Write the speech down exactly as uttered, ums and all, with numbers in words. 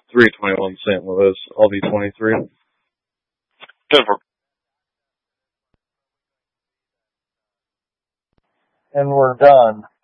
three twenty-one Saint Louis, L V twenty-three. ten four. And we're done.